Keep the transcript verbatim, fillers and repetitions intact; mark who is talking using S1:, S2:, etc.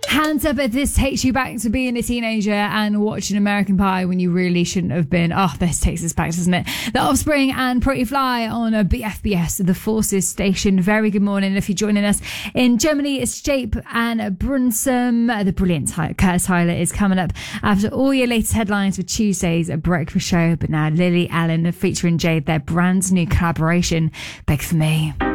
S1: Hands up if this takes you back to being a teenager and watching American Pie when you really shouldn't have been. Oh, this takes us back, doesn't it? The Offspring and Pretty Fly on a B F B S, the Forces Station. Very good morning. If you're joining us in Germany, it's Jape and Brunsum. The brilliant Curtis Tyler is coming up after all your latest headlines for Tuesday's Breakfast Show. But now Lily Allen featuring Jade, their brand new collaboration, Beg For Me.